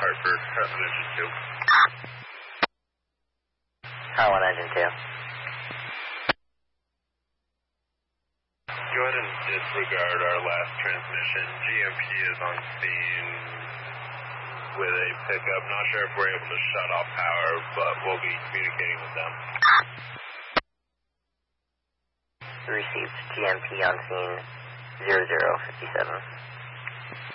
Hartford, Heartland Engine 2. Heartland Engine 2. Go ahead and disregard our last transmission. GMP is on scene with a pickup. Not sure if we're able to shut off power, but we'll be communicating with them. Received GMP on scene 0057.